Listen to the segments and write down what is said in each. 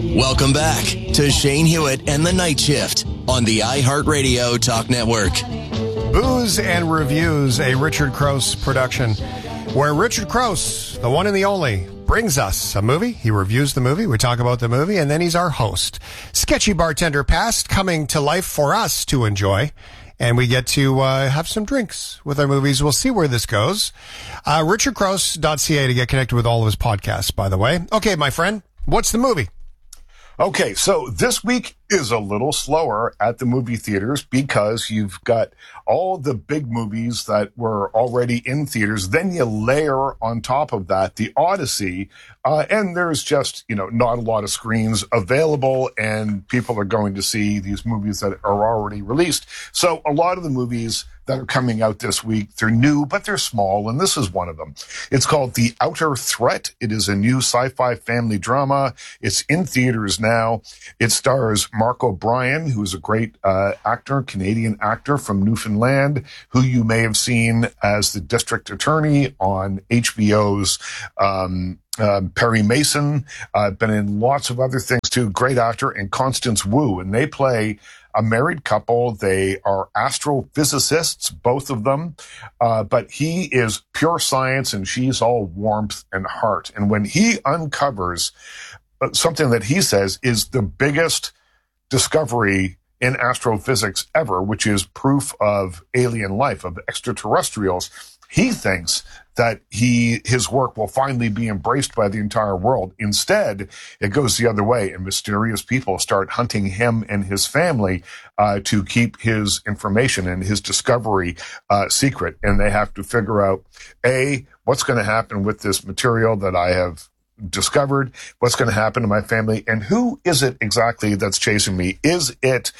Welcome back to Shane Hewitt and the Night Shift on the iHeartRadio Talk Network. Booze and Reviews, a Richard Crouse production, where Richard Crouse, the one and the only, brings us a movie. He reviews the movie, we talk about the movie, and then he's our host. Sketchy bartender past coming to life for us to enjoy. And we get to have some drinks with our movies. We'll see where this goes. RichardCrouse.ca to get connected with all of his podcasts, by the way. Okay, my friend, what's the movie? Okay, so this week is a little slower at the movie theaters because you've got all the big movies that were already in theaters. Then you layer on top of that the Odyssey, and there's just, not a lot of screens available, and people are going to see these movies that are already released. So a lot of the movies that are coming out this week, they're new, but they're small, and this is one of them. It's called The Outer Threat. It is a new sci-fi family drama. It's in theaters now. It stars Mark O'Brien, who's a great actor, Canadian actor from Newfoundland, who you may have seen as the district attorney on HBO's Perry Mason, been in lots of other things too. Great actor, and Constance Wu, and they play a married couple. They are astrophysicists, both of them, but he is pure science and she's all warmth and heart. And when he uncovers something that he says is the biggest discovery in astrophysics ever, which is proof of alien life, of extraterrestrials, he thinks that his work will finally be embraced by the entire world. Instead, it goes the other way, and mysterious people start hunting him and his family to keep his information and his discovery secret. And they have to figure out, A, what's going to happen with this material that I have discovered, what's going to happen to my family, and who is it exactly that's chasing me? Is it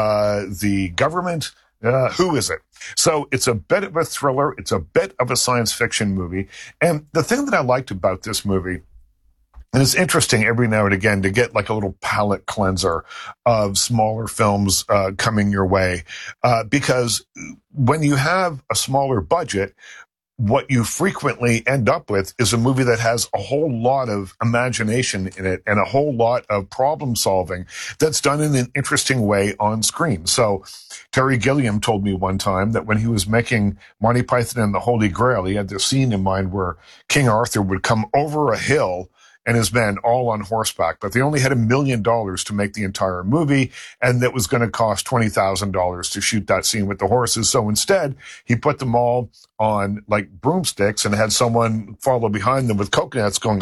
the government? Who is it? So it's a bit of a thriller. It's a bit of a science fiction movie. And the thing that I liked about this movie, and it's interesting every now and again to get like a little palate cleanser of smaller films coming your way, because when you have a smaller budget, what you frequently end up with is a movie that has a whole lot of imagination in it and a whole lot of problem solving that's done in an interesting way on screen. So Terry Gilliam told me one time that when he was making Monty Python and the Holy Grail, he had this scene in mind where King Arthur would come over a hill and his men all on horseback, but they only had $1 million to make the entire movie, and that was going to cost $20,000 to shoot that scene with the horses. So instead, he put them all on like broomsticks and had someone follow behind them with coconuts going.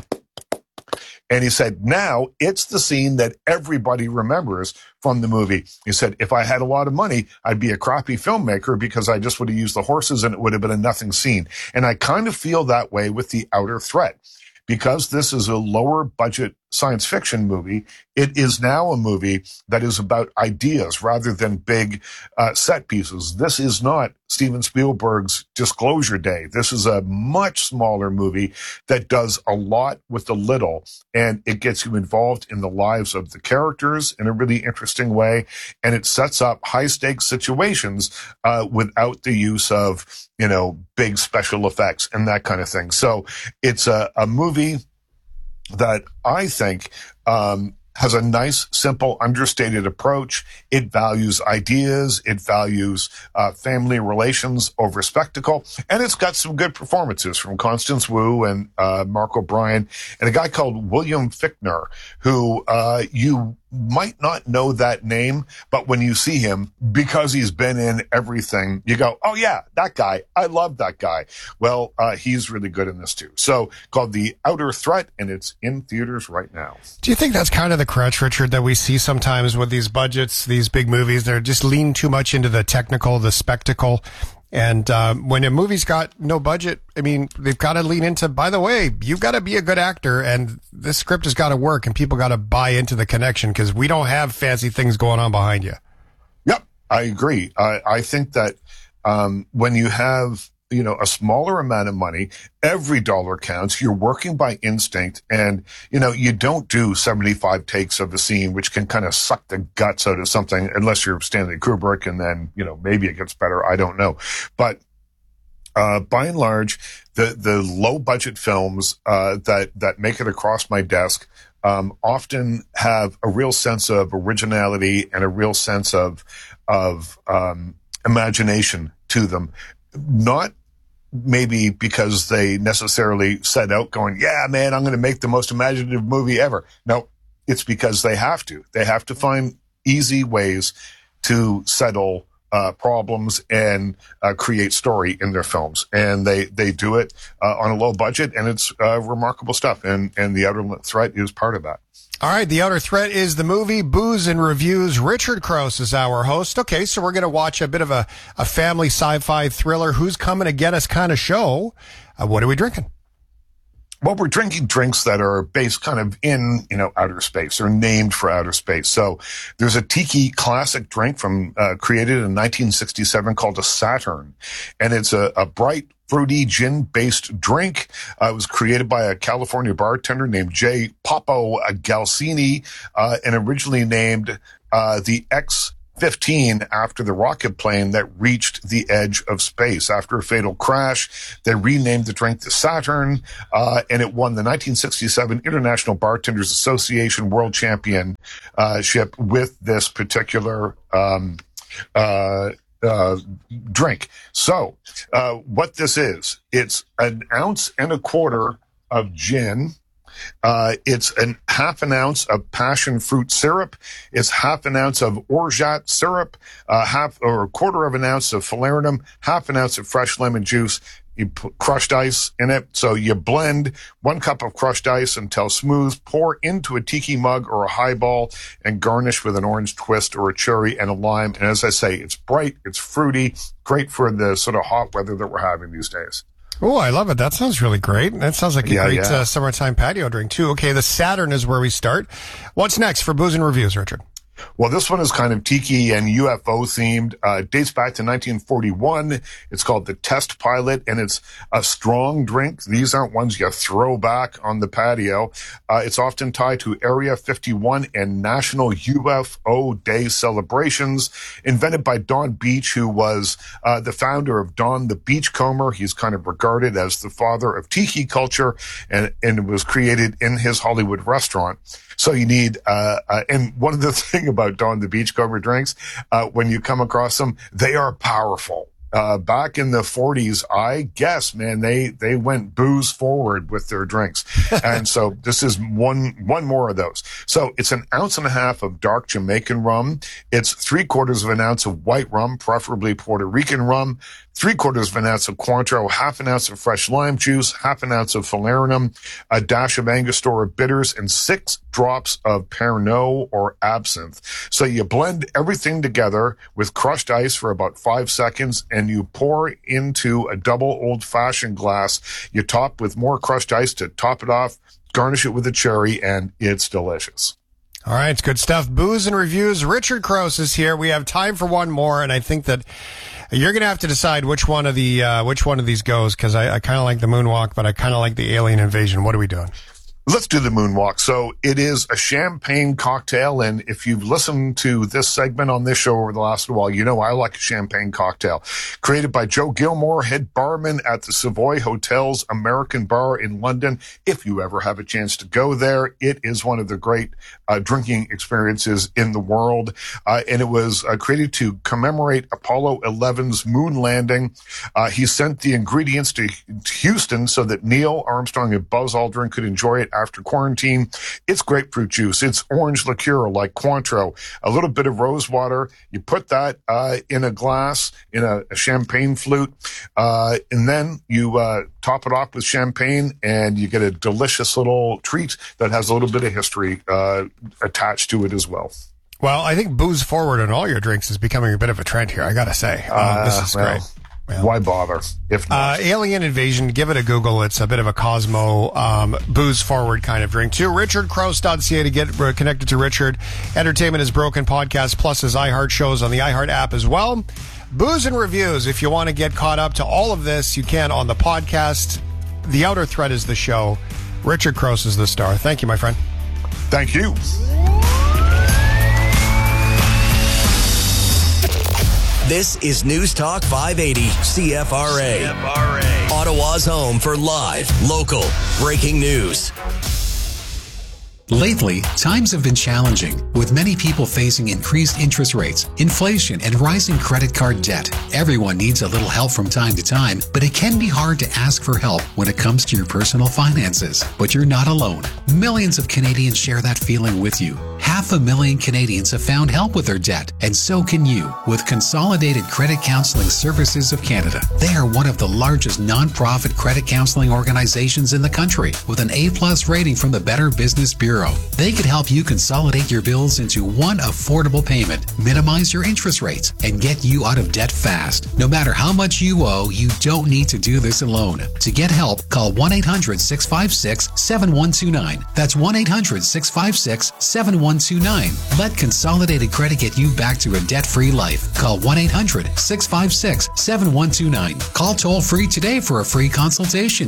And he said, now it's the scene that everybody remembers from the movie. He said, if I had a lot of money, I'd be a crappy filmmaker because I just would have used the horses and it would have been a nothing scene. And I kind of feel that way with The Outer Threat. Because this is a lower budget science fiction movie, it is now a movie that is about ideas rather than big set pieces. This is not Steven Spielberg's Disclosure Day. This is a much smaller movie that does a lot with the little, and it gets you involved in the lives of the characters in a really interesting way, and it sets up high stakes situations without the use of, big special effects and that kind of thing. So it's a movie that I think has a nice, simple, understated approach. It values ideas. It values family relations over spectacle. And it's got some good performances from Constance Wu and Mark O'Brien and a guy called William Fichtner, who you might not know that name, but when you see him, because he's been in everything, you go, oh yeah, that guy. I love that guy. Well, he's really good in this too. So called The Outer Threat, and it's in theaters right now. Do you think that's kind of the crutch, Richard, that we see sometimes with these budgets, these big movies? They're just lean too much into the technical, the spectacle. And when a movie's got no budget, I mean, they've got to lean into, by the way, you've got to be a good actor, and this script has got to work, and people got to buy into the connection because we don't have fancy things going on behind you. Yep, I agree. I think that when you have a smaller amount of money, every dollar counts. You're working by instinct, and you don't do 75 takes of a scene, which can kind of suck the guts out of something, unless you're Stanley Kubrick, and then maybe it gets better. I don't know, but by and large, the low budget films that make it across my desk often have a real sense of originality and a real sense of imagination to them. Not maybe because they necessarily set out going, yeah, man, I'm going to make the most imaginative movie ever. No, it's because they have to. They have to find easy ways to settle problems and create story in their films. And they do it on a low budget, and it's remarkable stuff. And The Outer Threat is part of that. All right, The Outer Threat is the movie. Booze and Reviews. Richard Crouse is our host. Okay, so we're going to watch a bit of a family sci-fi thriller, who's coming to get us kind of show. What are we drinking? Well, we're drinking drinks that are based kind of in, outer space, or named for outer space. So there's a tiki classic drink created in 1967 called a Saturn. And it's a bright, fruity gin-based drink. It was created by a California bartender named J. Popo Galcini, and originally named the X-15 after the rocket plane that reached the edge of space. After a fatal crash, they renamed the drink the Saturn, and it won the 1967 International Bartenders Association World Championship with this particular drink. So, what this is, it's 1.25 ounces of gin. It's half an ounce of passion fruit syrup. It's half an ounce of orgeat syrup, a 1/4 ounce of falernum, half an ounce of fresh lemon juice. You put crushed ice in it. So you blend 1 cup of crushed ice until smooth, pour into a tiki mug or a highball, and garnish with an orange twist or a cherry and a lime. And as I say, it's bright, it's fruity, great for the sort of hot weather that we're having these days. Oh, I love it. That sounds really great. That sounds like a great summertime patio drink, too. Okay, the Saturn is where we start. What's next for Booze and Reviews, Richard? Well, this one is kind of tiki and UFO themed. Dates back to 1941. It's called the Test Pilot, and it's a strong drink. These aren't ones you throw back on the patio. It's often tied to Area 51 and National UFO Day celebrations. Invented by Don Beach, who was the founder of Don the Beachcomber. He's kind of regarded as the father of tiki culture, and it was created in his Hollywood restaurant. So you need, and one of the thing about Don the Beachcomber drinks, when you come across them, they are powerful. Back in the 40s, I guess, man, they went booze forward with their drinks. And so this is one more of those. So it's 1.5 ounces of dark Jamaican rum. It's 3/4 ounce of white rum, preferably Puerto Rican rum, 3/4 ounce of Cointreau, 1/2 ounce of fresh lime juice, 1/2 ounce of falernum, a dash of Angostura bitters, and 6 drops of Pernod or absinthe. So you blend everything together with crushed ice for about 5 seconds, and you pour into a double old-fashioned glass. You top with more crushed ice to top it off, garnish it with a cherry, and it's delicious. All right, it's good stuff. Booze and Reviews. Richard Crouse is here. We have time for one more, and I think that you're going to have to decide which one of these goes, because I kind of like the moonwalk, but I kind of like the alien invasion. What are we doing? Let's do the moonwalk. So it is a champagne cocktail. And if you've listened to this segment on this show over the last while, you know I like a champagne cocktail. Created by Joe Gilmore, head barman at the Savoy Hotel's American Bar in London. If you ever have a chance to go there, it is one of the great drinking experiences in the world. And it was created to commemorate Apollo 11's moon landing. He sent the ingredients to Houston so that Neil Armstrong and Buzz Aldrin could enjoy it after quarantine. It's grapefruit juice. It's orange liqueur like Cointreau, a little bit of rose water. You put that in a glass, in a champagne flute, and then you top it off with champagne, and you get a delicious little treat that has a little bit of history attached to it as well. Well, I think booze forward on all your drinks is becoming a bit of a trend here, I got to say. This is great. Well, why bother if not? Alien Invasion, give it a Google. It's a bit of a Cosmo booze forward kind of drink too. RichardCrouse.ca to get connected to Richard. Entertainment is Broken podcast plus his iHeart shows on the iHeart app as well. Booze and Reviews. If you want to get caught up to all of this, you can on the podcast. The Outer Threat is the show. Richard Crouse is the star. Thank you, my friend. Thank you. This is News Talk 580 CFRA. Ottawa's home for live, local, breaking news. Lately, times have been challenging, with many people facing increased interest rates, inflation, and rising credit card debt. Everyone needs a little help from time to time, but it can be hard to ask for help when it comes to your personal finances. But you're not alone. Millions of Canadians share that feeling with you. 500,000 Canadians have found help with their debt, and so can you with Consolidated Credit Counseling Services of Canada. They are one of the largest non-profit credit counseling organizations in the country, with an A+ rating from the Better Business Bureau. They could help you consolidate your bills into one affordable payment, minimize your interest rates, and get you out of debt fast. No matter how much you owe, you don't need to do this alone. To get help, call 1-800-656-7129. That's 1-800-656-7129. Let Consolidated Credit get you back to a debt-free life. Call 1-800-656-7129. Call toll-free today for a free consultation.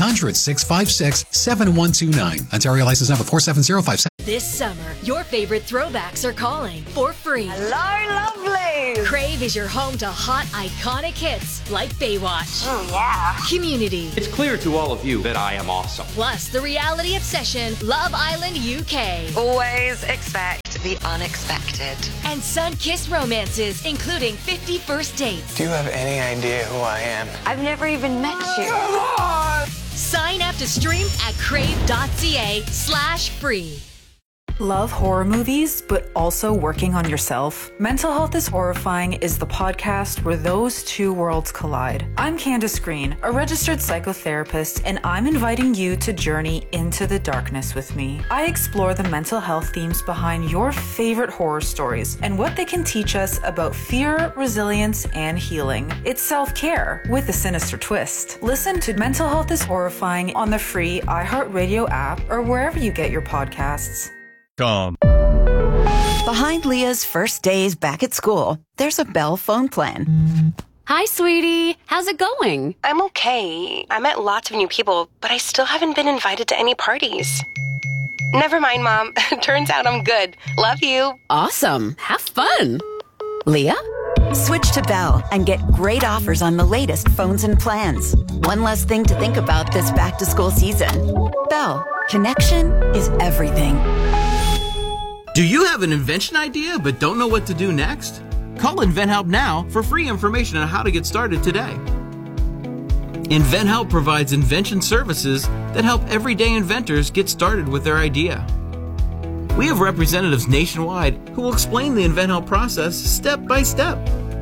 1-800-656-7129. Ontario license number 47057. This summer, your favorite throwbacks are calling for free. Hello, lovely! Crave is your home to hot, iconic hits like Baywatch. Oh, yeah. Community. It's clear to all of you that I am awesome. Plus, the reality obsession, Love Island UK. Always expect the unexpected. And sun-kissed romances, including 50 First Dates. Do you have any idea who I am? I've never even met you. Come on! Sign up to stream at crave.ca/free. Love horror movies, but also working on yourself? Mental Health is Horrifying is the podcast where those two worlds collide. I'm Candace Green, a registered psychotherapist, and I'm inviting you to journey into the darkness with me. I explore the mental health themes behind your favorite horror stories and what they can teach us about fear, resilience, and healing. It's self-care with a sinister twist. Listen to Mental Health is Horrifying on the free iHeartRadio app or wherever you get your podcasts. Behind Leah's first days back at school, there's a Bell phone plan. Hi, sweetie. How's it going? I'm okay. I met lots of new people, but I still haven't been invited to any parties. Never mind, Mom. Turns out I'm good. Love you. Awesome. Have fun. Leah? Switch to Bell and get great offers on the latest phones and plans. One less thing to think about this back-to-school season. Bell. Connection is everything. Do you have an invention idea but don't know what to do next? Call InventHelp now for free information on how to get started today. InventHelp provides invention services that help everyday inventors get started with their idea. We have representatives nationwide who will explain the InventHelp process step by step.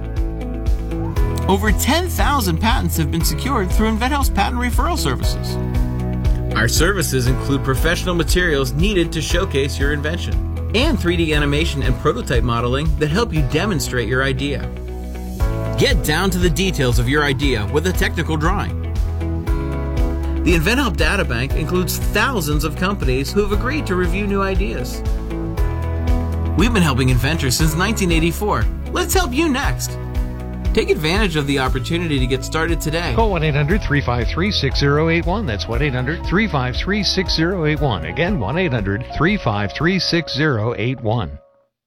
Over 10,000 patents have been secured through InventHelp's patent referral services. Our services include professional materials needed to showcase your invention, and 3D animation and prototype modeling that help you demonstrate your idea. Get down to the details of your idea with a technical drawing. The InventHelp Databank includes thousands of companies who have agreed to review new ideas. We've been helping inventors since 1984. Let's help you next. Take advantage of the opportunity to get started today. Call 1-800-353-6081. That's 1-800-353-6081. Again, 1-800-353-6081.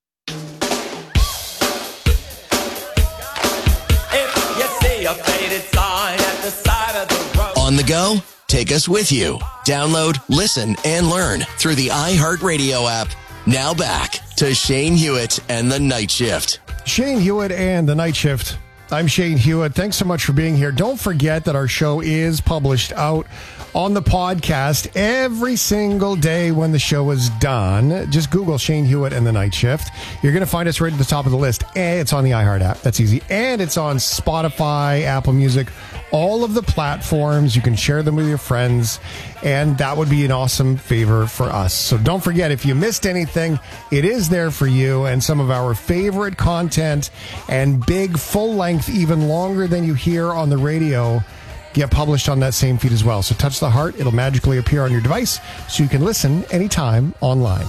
On the go? Take us with you. Download, listen, and learn through the iHeartRadio app. Now back to Shane Hewitt and the Night Shift. Shane Hewitt and the Night Shift. I'm Shane Hewitt. Thanks so much for being here. Don't forget that our show is published out on the podcast every single day when the show is done. Just Google Shane Hewitt and the Night Shift. You're going to find us right at the top of the list. And it's on the iHeart app. That's easy. And it's on Spotify, Apple Music, all of the platforms. You can share them with your friends. And that would be an awesome favor for us. So don't forget, if you missed anything, it is there for you. And some of our favorite content and big full length, even longer than you hear on the radio, get published on that same feed as well. So touch the heart. It'll magically appear on your device so you can listen anytime online.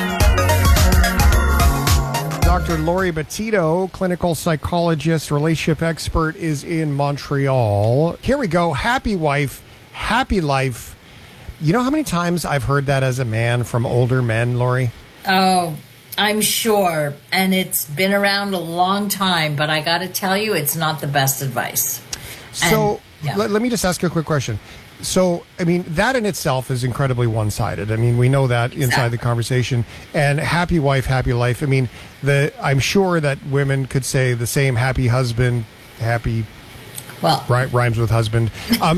Dr. Lori Betito, clinical psychologist, relationship expert, is in Montreal. Here we go. Happy wife, happy life. You know how many times I've heard that as a man from older men, Lori? Oh, I'm sure. And it's been around a long time, but I got to tell you, it's not the best advice. So let me just ask you a quick question. So, I mean, that in itself is incredibly one-sided. I mean, we know that inside the conversation. And happy wife, happy life. I mean, I'm sure that women could say the same, happy husband, happy... Well, rhymes with husband. I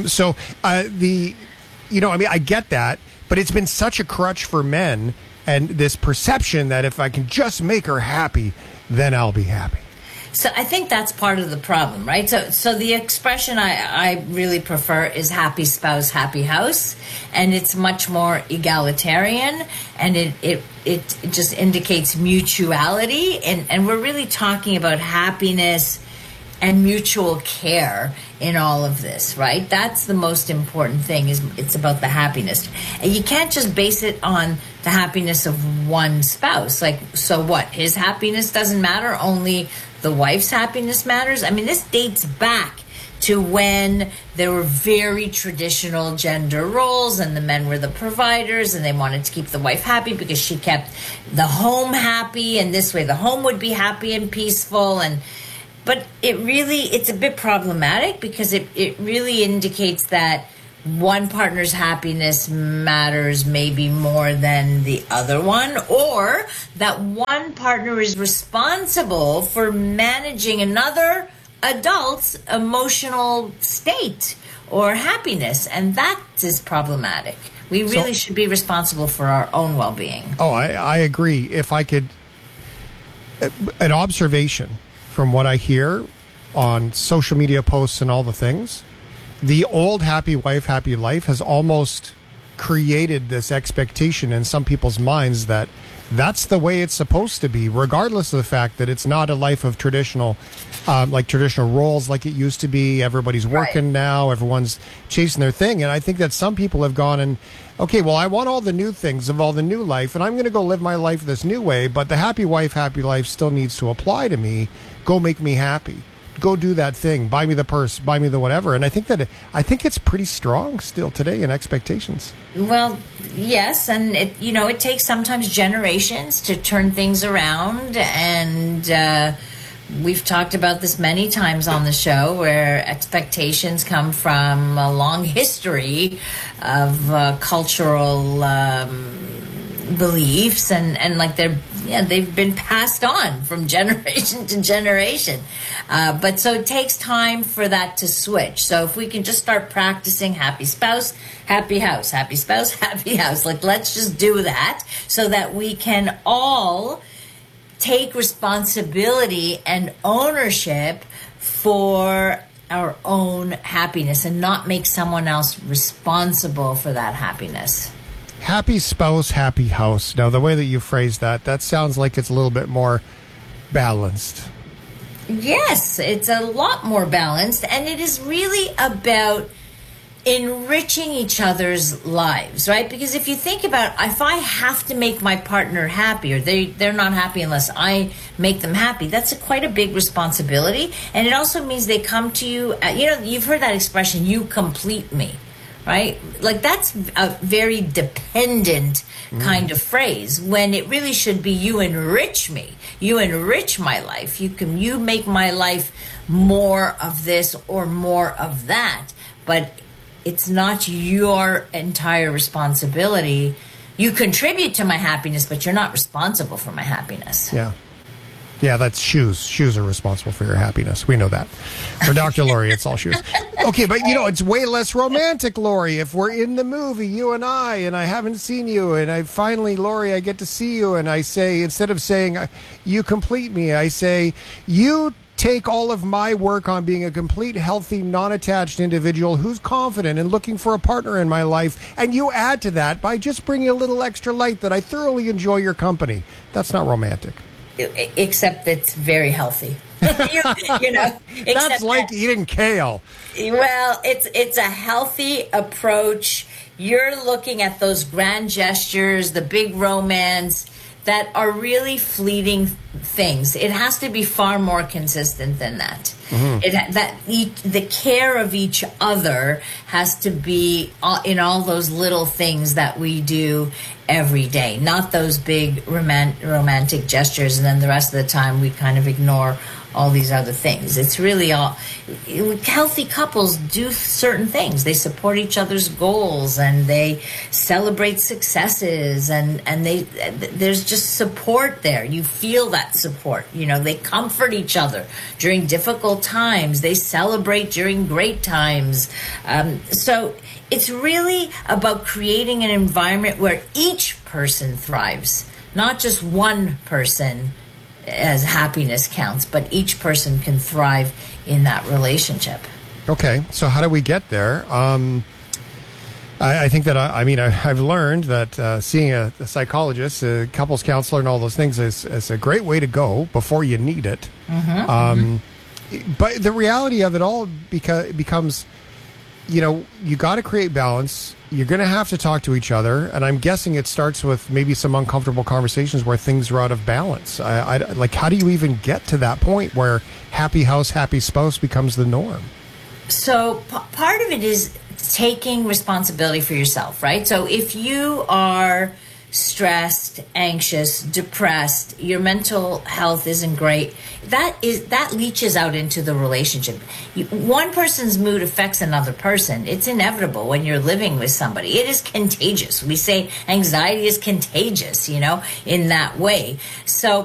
get that, but it's been such a crutch for men, and this perception that if I can just make her happy, then I'll be happy. So I think that's part of the problem, right? So the expression I really prefer is happy spouse, happy house, and it's much more egalitarian, and it just indicates mutuality, and we're really talking about happiness and mutual care in all of this, right? That's the most important thing, is it's about the happiness. And you can't just base it on the happiness of one spouse. Like, so what? His happiness doesn't matter, only the wife's happiness matters? I mean, this dates back to when there were very traditional gender roles and the men were the providers and they wanted to keep the wife happy because she kept the home happy, and this way the home would be happy and peaceful. But it's a bit problematic because it really indicates that one partner's happiness matters maybe more than the other one, or that one partner is responsible for managing another adult's emotional state or happiness, and that is problematic. We really should be responsible for our own well-being. Oh, I agree. If I could, an observation from what I hear on social media posts and all the things, the old happy wife, happy life has almost created this expectation in some people's minds that that's the way it's supposed to be, regardless of the fact that it's not a life of traditional roles like it used to be. Everybody's working now. Everyone's chasing their thing. And I think that some people have gone and, okay, well, I want all the new things of all the new life, and I'm going to go live my life this new way, but the happy wife, happy life still needs to apply to me. Go make me happy. Go do that thing. Buy me the purse. Buy me the whatever. And I think it's pretty strong still today in expectations. Well, yes, and it takes sometimes generations to turn things around, and we've talked about this many times on the show, where expectations come from a long history of cultural beliefs, and like they've been passed on from generation to generation. But so it takes time for that to switch. So if we can just start practicing happy spouse, happy house, happy spouse, happy house, like let's just do that so that we can all take responsibility and ownership for our own happiness and not make someone else responsible for that happiness. Happy spouse, happy house. Now, the way that you phrase that sounds like it's a little bit more balanced. Yes, it's a lot more balanced, and it is really about enriching each other's lives, right? Because if you think about, if I have to make my partner happy, or they're not happy unless I make them happy, that's quite a big responsibility. And it also means they come to you, you've heard that expression, you complete me, right? Like that's a very dependent kind of phrase, when it really should be you enrich me, you enrich my life, you make my life more of this or more of that. But it's not your entire responsibility. You contribute to my happiness, but you're not responsible for my happiness. Yeah, that's shoes. Shoes are responsible for your happiness. We know that. For Dr. Laurie, it's all shoes. Okay, but it's way less romantic, Laurie. If we're in the movie, you and I haven't seen you, and Laurie, I get to see you, and I say, instead of saying, you complete me, I say, you take all of my work on being a complete, healthy, non-attached individual who's confident and looking for a partner in my life, and you add to that by just bringing a little extra light that I thoroughly enjoy your company. That's not romantic. Except it's very healthy. That's like eating kale. Well, it's a healthy approach. You're looking at those grand gestures, the big romance, that are really fleeting things. It has to be far more consistent than that. Mm-hmm. The care of each other has to be in all those little things that we do every day, not those big romantic gestures, and then the rest of the time we kind of ignore all these other things. It's really all healthy couples do certain things. They support each other's goals and they celebrate successes and there's just support there. You feel that support. You know, they comfort each other during difficult times. They celebrate during great times. So it's really about creating an environment where each person thrives, not just one person as happiness counts, but each person can thrive in that relationship. Okay, so how do we get there? I think that, I've learned that seeing a psychologist, a couples counselor and all those things is a great way to go before you need it. But the reality of it all becomes, you know, you got to create balance. You're going to have to talk to each other. And I'm guessing it starts with maybe some uncomfortable conversations where things are out of balance. Like, how do you even get to that point where happy house, happy spouse becomes the norm? So part of it is taking responsibility for yourself, right? So if you are stressed, anxious, depressed, your mental health isn't great, that leaches out into the relationship. One person's mood affects another person. It's inevitable when you're living with somebody. It is contagious. We say anxiety is contagious, you know, in that way. So